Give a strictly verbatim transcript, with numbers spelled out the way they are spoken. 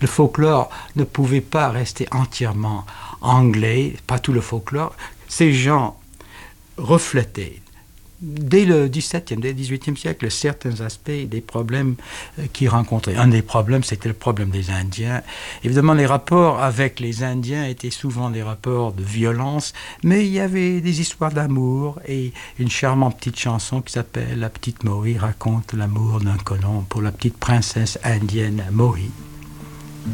le folklore ne pouvait pas rester entièrement anglais, pas tout le folklore. Ces gens reflétaient, dès le dix-septième, dès le dix-huitième siècle, certains aspects des problèmes qu'ils rencontraient. Un des problèmes, c'était le problème des Indiens. Évidemment, les rapports avec les Indiens étaient souvent des rapports de violence, mais il y avait des histoires d'amour, et une charmante petite chanson qui s'appelle « La petite Mohi raconte l'amour d'un colon pour la petite princesse indienne Mohi ».